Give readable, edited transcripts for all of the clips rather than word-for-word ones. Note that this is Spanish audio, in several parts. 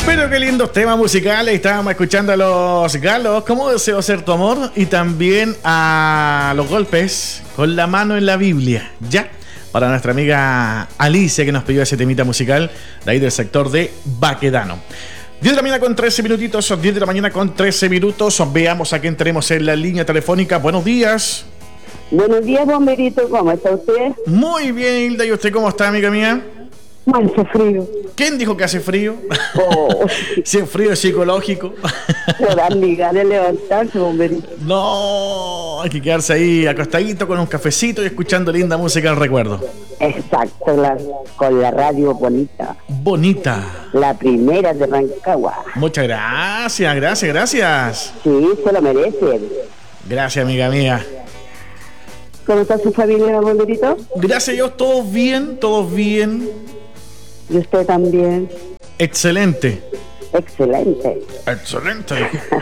Pero qué lindos temas musicales. Estábamos escuchando a los Galos, ¿Cómo deseo ser tu amor? Y también a Los Golpes, Con la mano en la Biblia. Ya, para nuestra amiga Alicia, que nos pidió ese temita musical de ahí del sector de Baquedano. 10 de la mañana con 13 minutitos, 10 de la mañana con 13 minutos. Veamos a quién tenemos en la línea telefónica. Buenos días. Buenos días, bomberito, ¿cómo está usted? Muy bien, Hilda, ¿y usted cómo está, amiga mía? Hace frío. ¿Quién dijo que hace frío? Oh. Si es frío psicológico. De levantarse, bomberito. No, hay que quedarse ahí acostadito con un cafecito y escuchando linda música al recuerdo. Exacto, con la radio bonita. Bonita. La primera de Rancagua. Muchas gracias, gracias. Sí, se lo merece. Gracias, amiga mía. ¿Cómo está su familia, bomberito? Gracias a Dios, todos bien, todos bien. Y usted también. Excelente. Excelente. Excelente.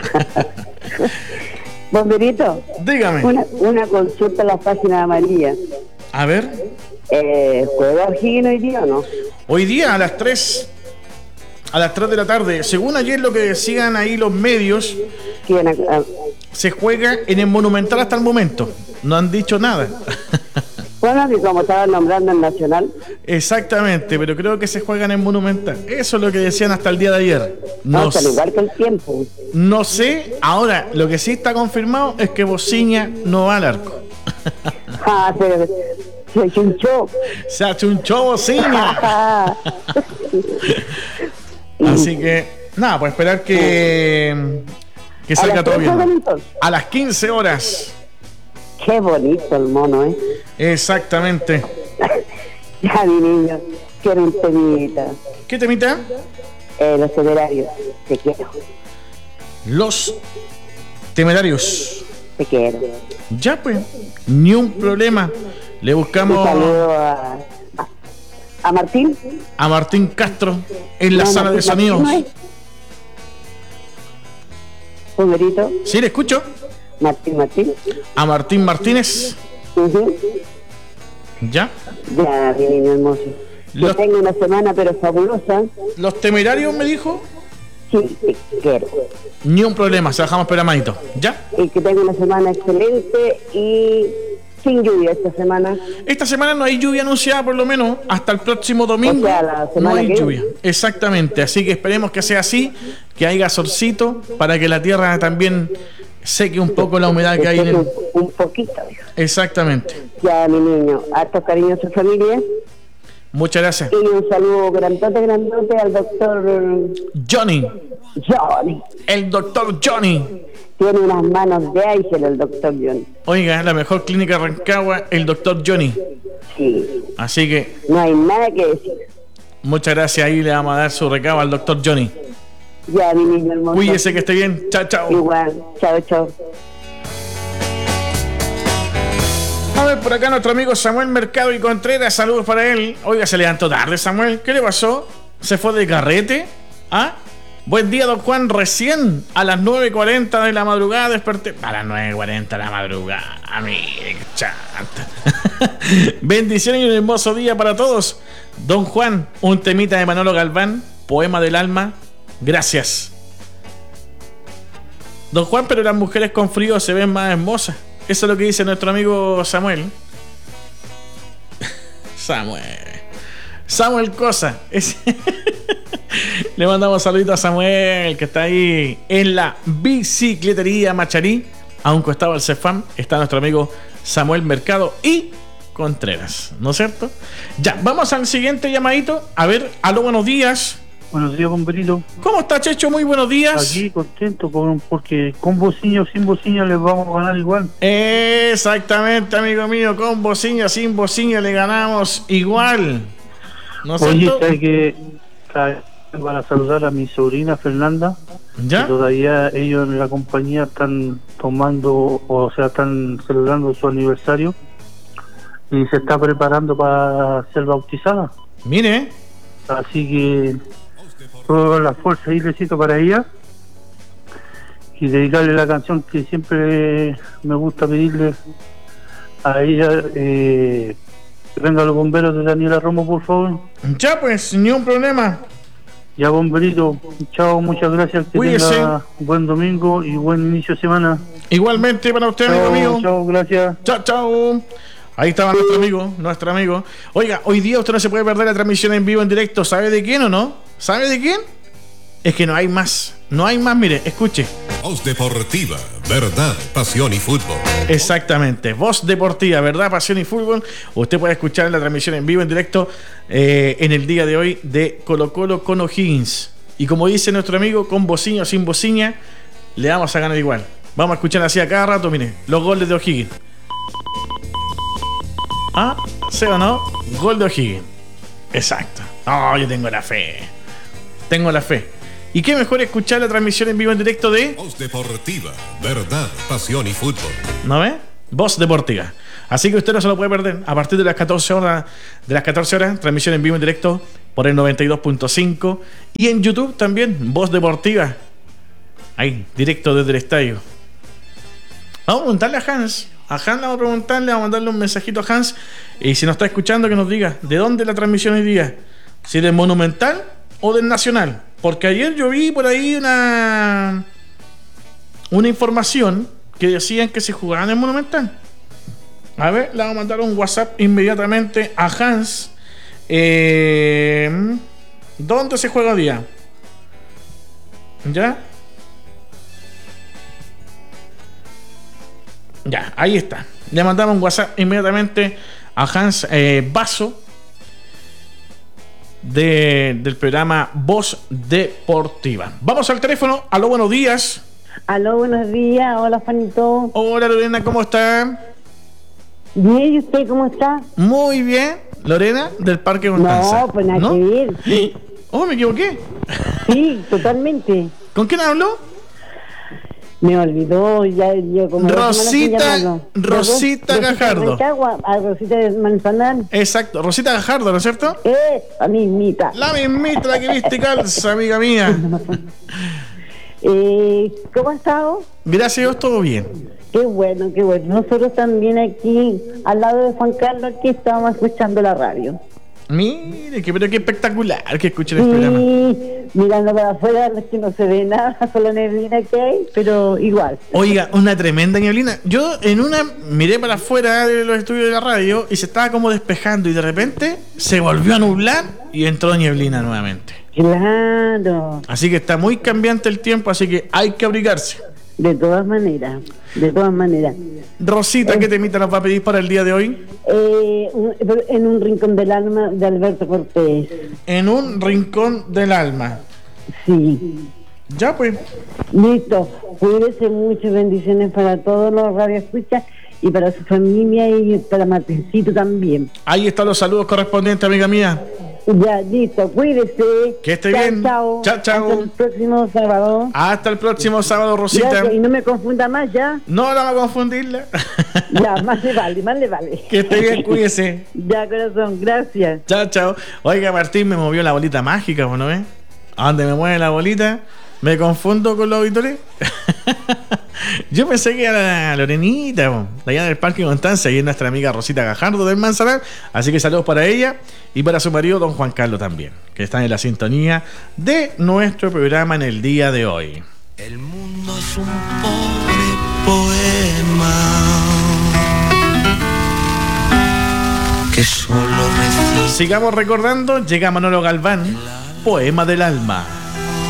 Bomberito. Dígame. Una consulta en la página amarilla. A ver. ¿Juega O'Higgins hoy día o no? Hoy día a las 3. A las 3 de la tarde. Según ayer lo que decían ahí los medios, se juega en el Monumental hasta el momento. No han dicho nada. Bueno, que como estaban nombrando en Nacional. Exactamente, pero creo que se juega en el Monumental. Eso es lo que decían hasta el día de ayer. No, al igual que el tiempo. No sé. Ahora, lo que sí está confirmado es que Bociña no va al arco. Se achunchó. Se achunchó Bociña. Así que, nada, pues esperar que salga todo bien. A las 15 horas. Qué bonito el mono, ¿eh? Exactamente. Ya, mi niño, quiero un temita. ¿Qué temita? Los Temerarios, te quiero. Los Temerarios. Te quiero. Ya, pues, ni un problema. Le buscamos... Un saludo a Martín. A Martín Castro, en la sala de sonidos. Bomberito. Sí, le escucho. Martín. A Martín Martínez. ¿Ya? Ya, mi niño hermoso. Que tengo una semana pero fabulosa. ¿Los Temerarios me dijo? Sí, te quiero. Ni un problema, se dejamos pelamadito. ¿Ya? Y que tengo una semana excelente y sin lluvia esta semana. Esta semana no hay lluvia anunciada, por lo menos hasta el próximo domingo. O sea, la semana no hay que lluvia. Exactamente, así que esperemos que sea así, que haya solcito para que la tierra también seque un poco la humedad que hay en el... Un poquito. Exactamente. Ya, mi niño, harto cariño a su familia. Muchas gracias. Y un saludo grandote al doctor Johnny. El doctor Johnny. Tiene unas manos de ángel el doctor Johnny. Oiga, la mejor clínica de Rancagua, el doctor Johnny. Sí. Así que... no hay nada que decir. Muchas gracias, ahí le vamos a dar su recado al doctor Johnny. Ya, mi niño hermoso. Cuídese, que esté bien. Chao. Igual. Chao. A ver, por acá nuestro amigo Samuel Mercado y Contreras, saludos para él. Oiga, se levantó tarde, Samuel. ¿Qué le pasó? ¿Se fue de carrete? ¿Ah? Buen día, don Juan. Recién a las 9:40 de la madrugada desperté. A las 9:40 de la madrugada. Mire, qué chanta. Bendiciones y un hermoso día para todos. Don Juan, un temita de Manolo Galván, Poema del Alma. Gracias. Don Juan, pero las mujeres con frío se ven más hermosas. Eso es lo que dice nuestro amigo Samuel. Samuel Cosa. Le mandamos saluditos a Samuel, que está ahí en la bicicletería Macharí. A un costado del Cefam está nuestro amigo Samuel Mercado y Contreras, ¿no es cierto? Ya, vamos al siguiente llamadito. A ver, aló, buenos días. Buenos días, bomberito. ¿Cómo está, Checho? Muy buenos días. Aquí contento porque con bocina o sin bocina les vamos a ganar igual. Exactamente, amigo mío. Con bocina, sin bocina le ganamos igual. ¿No es Oye, cierto? ¿sabes que van a saludar a mi sobrina Fernanda? ¿Ya? Que todavía ellos en la compañía están están celebrando su aniversario y se está preparando para ser bautizada. Mire. Así que toda la fuerza y besito para ella y dedicarle la canción que siempre me gusta pedirle a ella, que vengan los bomberos de Daniela Romo, por favor. Ya, pues, ni un problema. Ya, bomberito, chao, muchas gracias, que Cuídese. tenga buen domingo y buen inicio de semana. Igualmente para usted, amigo Chao, mío. chao, gracias. Chao, chao. Ahí estaba nuestro amigo. Oiga, hoy día usted no se puede perder la transmisión en vivo, en directo. ¿Sabe de quién o no? ¿Sabe de quién? Es que no hay más. No hay más, mire, escuche. Voz Deportiva, verdad, pasión y fútbol. Exactamente, Voz Deportiva, verdad, pasión y fútbol. Usted puede escuchar la transmisión en vivo, en directo, en el día de hoy de Colo Colo con O'Higgins. Y como dice nuestro amigo, con bocina o sin bocina, le vamos a ganar igual. Vamos a escuchar así a cada rato, mire, los goles de O'Higgins. ¿Ah? ¿Sí o no? Gol de O'Higgins. Exacto. Oh, yo tengo la fe. Tengo la fe. ¿Y qué mejor escuchar la transmisión en vivo, en directo de Voz Deportiva, verdad, pasión y fútbol. ¿No ve? Voz Deportiva. Así que usted no se lo puede perder. A partir de las 14 horas, transmisión en vivo, en directo por el 92.5. Y en YouTube también, Voz Deportiva. Ahí, directo desde el estadio. Vamos a preguntarle a Hans. A Hans le vamos a preguntarle, vamos a mandarle un mensajito a Hans. Y si nos está escuchando, que nos diga de dónde es la transmisión hoy día. Si del Monumental o del Nacional. Porque ayer yo vi por ahí una información que decían que se jugaba en el Monumental. A ver, le vamos a mandar un WhatsApp inmediatamente a Hans. ¿Dónde se juega hoy día? ¿Ya? Ya, ahí está. Le mandamos un WhatsApp inmediatamente a Hans Basso del programa Voz Deportiva. Vamos al teléfono. Aló, buenos días. Aló, buenos días. Hola, Juanito. Hola, Lorena, ¿cómo está? Bien, ¿y usted cómo está? Muy bien. Lorena, del Parque Constanza. No, pues nada que ver. Sí, Oh, me equivoqué. sí, totalmente. ¿Con quién habló? Me olvidó, ya yo como... Rosita Gajardo. Rosita de Manzanar. Exacto, Rosita Gajardo, ¿no es cierto? La mismita. La mismita, la que viste calza, amiga mía. ¿Cómo ha estado? Gracias a Dios, todo bien. Qué bueno, qué bueno. Nosotros también aquí, al lado de Juan Carlos, aquí estábamos escuchando la radio. Mire, pero qué espectacular que escuchen el programa. Sí, mirando para afuera, es que no se ve nada, solo neblina que hay, pero igual. Oiga, una tremenda neblina. Yo en una miré para afuera de los estudios de la radio y se estaba como despejando y de repente se volvió a nublar y entró neblina nuevamente. Claro, Así que está muy cambiante el tiempo, así que hay que abrigarse. de todas maneras, de todas maneras. Rosita, ¿qué temita nos va a pedir para el día de hoy? En un rincón del alma de Alberto Cortés. En un rincón del alma. Sí. Ya pues. Listo. Cuídese mucho. Bendiciones para todos los radioescuchas y para su familia y para Martincito también. Ahí están los saludos correspondientes, amiga mía. Ya, listo. Cuídese. Que esté Chao, bien. Chao. Chao, chao. Hasta el próximo sábado. Hasta el próximo sábado, Rosita. Gracias, y no me confunda más ya. No la va a confundirla. Ya, más le vale, más le vale. Que esté bien, cuídese. Ya, corazón, gracias. Chao, chao. Oiga, Martín me movió la bolita mágica, ¿no ves? ¿A dónde me mueve la bolita? ¿Me confundo con los auditores? Yo pensé que era la Lorenita, de allá del Parque Constanza, y es nuestra amiga Rosita Gajardo del Manzanar. Así que saludos para ella y para su marido, don Juan Carlos, también, que están en la sintonía de nuestro programa en el día de hoy. El mundo es un pobre poema que solo recibe. Sigamos recordando, llega Manolo Galván, Poema del Alma.